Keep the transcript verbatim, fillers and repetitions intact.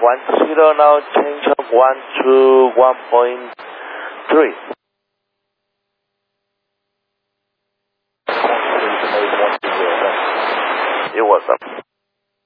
one zero now, change of one to one point three. You're welcome.